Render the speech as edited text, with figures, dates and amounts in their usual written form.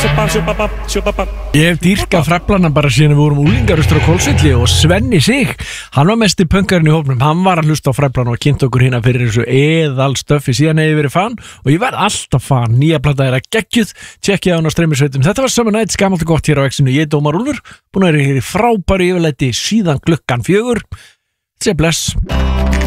Ég hef dýrkað Freflana bara síðan við vorum úlingarustur á Hvolsvelli og Svenni Sig, hann var mesti punkarinn í hópnum, hann var að hlusta á Freflana og kynnt okkur hérna fyrir þessu eðal stöffi, síðan hef ég verið fan og ég verð alltaf fan, nýja plata er að geggjuð, tjekkið á hann á streymisveitum. Þetta var Summer Nights, gamalt og gott hér á Exinu, ég Ómar Úlfur, búin að vera hér í frábæru yfirlæti síðan klukkan 4, sé bless.